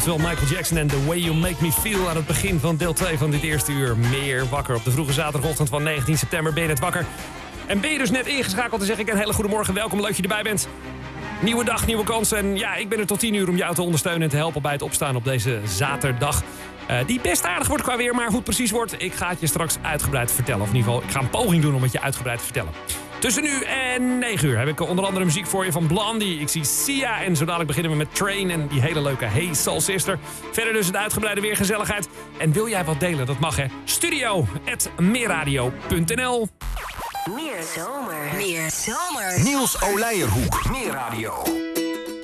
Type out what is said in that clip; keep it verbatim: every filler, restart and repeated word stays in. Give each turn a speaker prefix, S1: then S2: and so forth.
S1: Terwijl Michael Jackson en The Way You Make Me Feel aan het begin van deel twee van dit eerste uur. Meer wakker op de vroege zaterdagochtend van negentien september. Ben je net wakker? En ben je dus net ingeschakeld, dan zeg ik een hele goede morgen. Welkom, leuk dat je erbij bent. Nieuwe dag, nieuwe kansen. En ja, ik ben er tot tien uur om jou te ondersteunen en te helpen bij het opstaan op deze zaterdag. Uh, die best aardig wordt qua weer, maar hoe het precies wordt, ik ga het je straks uitgebreid vertellen. Of in ieder geval, ik ga een poging doen om het je uitgebreid te vertellen. Tussen nu en negen uur heb ik onder andere muziek voor je van Blondie. Ik zie Sia en zo dadelijk beginnen we met Train en die hele leuke Hey Soul Sister. Verder dus het uitgebreide weergezelligheid. En wil jij wat delen? Dat mag hè. Studio at meerradio punt n l.
S2: Meer zomer. Meer zomer.
S3: Niels Oleijerhoek. Meer radio.